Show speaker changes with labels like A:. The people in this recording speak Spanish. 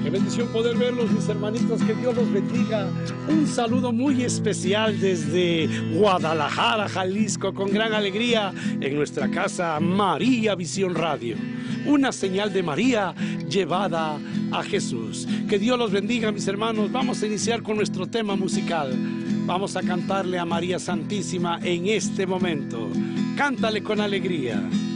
A: Qué bendición poder verlos, mis hermanitos, que Dios los bendiga. Un saludo muy especial desde Guadalajara, Jalisco, con gran alegría en nuestra casa María Visión Radio. Una señal de María llevada a Jesús. Que Dios los bendiga, mis hermanos. Vamos a iniciar con nuestro tema musical. Vamos a cantarle a María Santísima en este momento. Cántale con alegría.